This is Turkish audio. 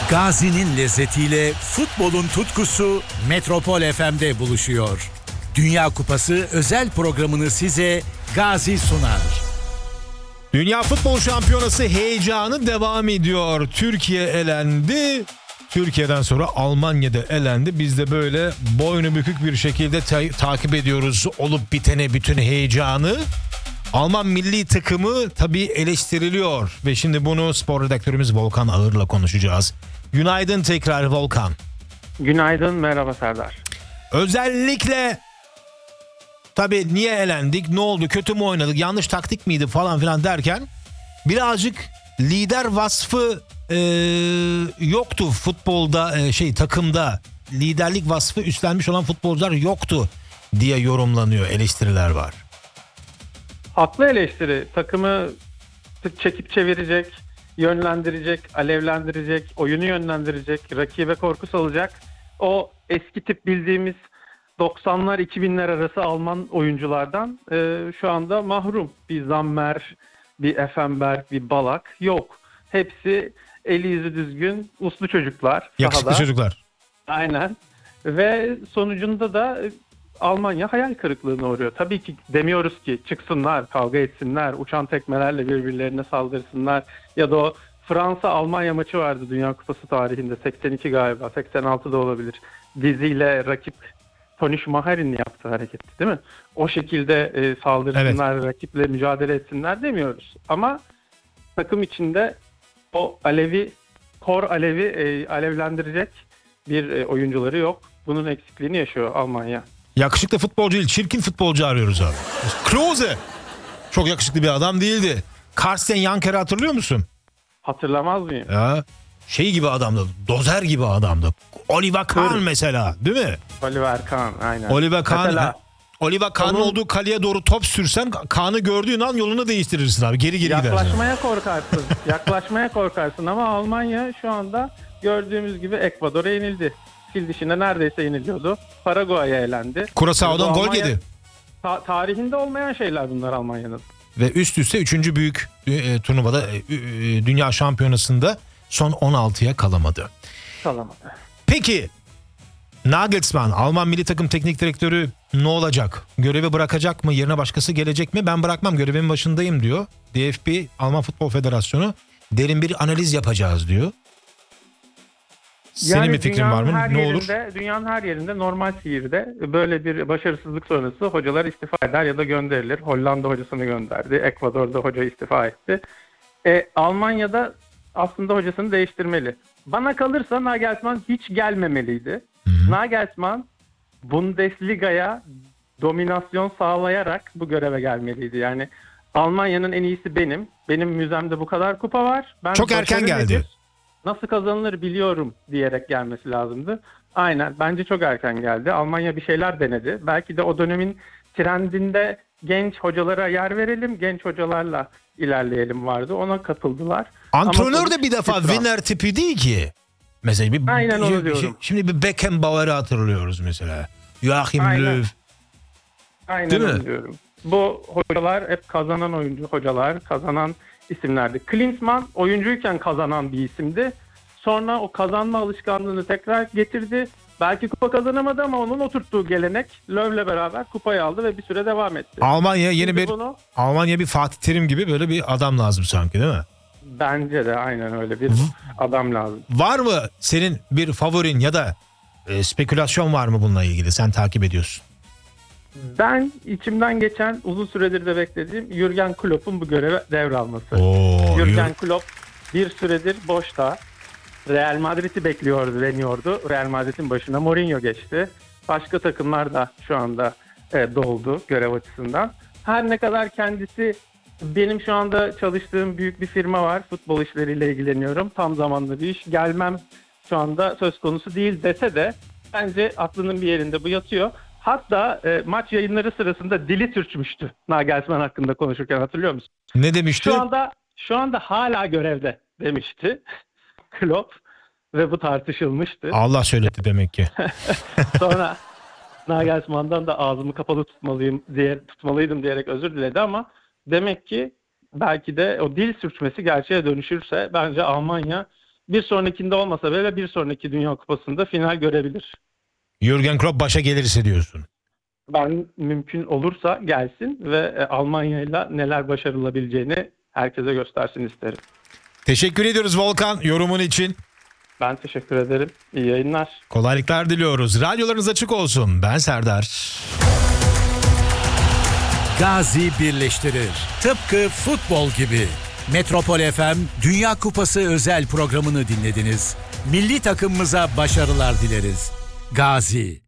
Gazi'nin lezzetiyle futbolun tutkusu Metropol FM'de buluşuyor. Dünya Kupası özel programını size Gazi sunar. Dünya Futbol Şampiyonası heyecanı devam ediyor. Türkiye elendi. Türkiye'den sonra Almanya'da elendi. Biz de böyle boynu bükük bir şekilde takip ediyoruz olup bitene, bütün heyecanı. Alman milli takımı tabii eleştiriliyor ve şimdi bunu spor redaktörümüz Volkan Ağır'la konuşacağız. Günaydın tekrar Volkan. Günaydın, merhaba Serdar. Özellikle tabii niye elendik, ne oldu, kötü mü oynadık, yanlış taktik miydi falan filan derken birazcık lider vasfı yoktu futbolda, takımda liderlik vasfı üstlenmiş olan futbolcular yoktu diye yorumlanıyor, eleştiriler var. Haklı eleştiri. Takımı çekip çevirecek, yönlendirecek, alevlendirecek, oyunu yönlendirecek, rakibe korku salacak. O eski tip bildiğimiz 90'lar 2000'ler arası Alman oyunculardan şu anda mahrum. Bir Zammer, bir Effenberg, bir Ballack yok. Hepsi eli yüzü düzgün, uslu çocuklar. Yakışıklı sahada. çocuklar. Aynen. Ve sonucunda da Almanya hayal kırıklığına uğruyor. Tabii ki demiyoruz ki çıksınlar, kavga etsinler, uçan tekmelerle birbirlerine saldırsınlar. Ya da o Fransa-Almanya maçı vardı Dünya Kupası tarihinde. 82 galiba, 86 da olabilir. Diziyle rakip Toni Schumacher'in yaptığı hareketti değil mi? O şekilde saldırsınlar, evet, rakiple mücadele etsinler demiyoruz. Ama takım içinde o alevlendirecek bir oyuncuları yok. Bunun eksikliğini yaşıyor Almanya. Yakışıklı futbolcu değil, çirkin futbolcu arıyoruz abi. Klose çok yakışıklı bir adam değildi. Karsten Janker'i hatırlıyor musun? Hatırlamaz mıyım? Ya, şey gibi adamdı, dozer gibi adamdı. Oliver Kahn mesela, değil mi? Oliver Kahn, aynen. Oliver Kahn'ın olduğu kaleye doğru top sürsen, Kahn'ı gördüğün an yolunu değiştirirsin abi. Geri gidersin. Yaklaşmaya korkarsın ama Almanya şu anda gördüğümüz gibi Ekvador'a yenildi. Fil dişine neredeyse yeniliyordu. Paraguay'a elendi. Curaçao'dan gol yedi. Tarihinde olmayan şeyler bunlar Almanya'nın. Ve üst üste 3. büyük turnuvada, Dünya Şampiyonası'nda son 16'ya kalamadı. Peki Nagelsmann, Alman milli takım teknik direktörü ne olacak? Görevi bırakacak mı? Yerine başkası gelecek mi? Ben bırakmam, görevimin başındayım diyor. DFB, Alman Futbol Federasyonu, derin bir analiz yapacağız diyor. Senin bir fikrin var mı? Ne olur? Dünyanın her yerinde normal seyirde böyle bir başarısızlık sonrası hocalar istifa eder ya da gönderilir. Hollanda hocasını gönderdi. Ekvador'da hoca istifa etti. Almanya'da aslında hocasını değiştirmeli. Bana kalırsa Nagelsmann hiç gelmemeliydi. Hı-hı. Nagelsmann Bundesliga'ya dominasyon sağlayarak bu göreve gelmeliydi. Yani Almanya'nın en iyisi benim. Benim müzemde bu kadar kupa var. Çok erken geldi. Nasıl kazanılır biliyorum diyerek gelmesi lazımdı. Aynen, bence çok erken geldi. Almanya bir şeyler denedi. Belki de o dönemin trendinde genç hocalara yer verelim, genç hocalarla ilerleyelim vardı. Ona katıldılar. Antrenör de bir defa winner tipi değil ki. Mesela aynen onu diyorum. Şimdi bir Beckenbauer'ı hatırlıyoruz mesela. Joachim Löw. Aynen onu diyorum. Bu hocalar hep kazanan hocalar, kazanan isimlerdi. Klinsmann oyuncuyken kazanan bir isimdi. Sonra o kazanma alışkanlığını tekrar getirdi. Belki kupa kazanamadı ama onun oturttuğu gelenek Löw'le beraber kupayı aldı ve bir süre devam etti. Almanya bir Fatih Terim gibi böyle bir adam lazım sanki, değil mi? Bence de aynen öyle bir adam lazım. Var mı senin bir favorin ya da spekülasyon var mı bununla ilgili? Sen takip ediyorsun. Ben içimden geçen, uzun süredir de beklediğim Jürgen Klopp'un bu göreve devralması. Jürgen Klopp bir süredir boşta. Real Madrid'i deniyordu. Real Madrid'in başına Mourinho geçti. Başka takımlar da şu anda doldu görev açısından. Her ne kadar kendisi, benim şu anda çalıştığım büyük bir firma var. Futbol işleriyle ilgileniyorum. Tam zamanlı bir iş. Gelmem şu anda söz konusu değil dese de bence aklının bir yerinde bu yatıyor. Hatta maç yayınları sırasında dili sürçmüştü Nagelsmann hakkında konuşurken, hatırlıyor musun? Ne demişti? Şu anda hala görevde demişti Klopp ve bu tartışılmıştı. Allah söyletti demek ki. Sonra Nagelsmann'dan da ağzımı kapalı tutmalıydım diyerek özür diledi ama demek ki belki de o dil sürçmesi gerçeğe dönüşürse bence Almanya bir sonrakinde olmasa bile bir sonraki Dünya Kupası'nda final görebilir. Jürgen Klopp başa gelirse diyorsun. Ben mümkün olursa gelsin ve Almanya'yla neler başarılabileceğini herkese göstersin isterim. Teşekkür ediyoruz Volkan yorumun için. Ben teşekkür ederim. İyi yayınlar. Kolaylıklar diliyoruz. Radyolarınız açık olsun. Ben Serdar. Gazi birleştirir. Tıpkı futbol gibi. Metropol FM Dünya Kupası özel programını dinlediniz. Milli takımımıza başarılar dileriz. Gazi.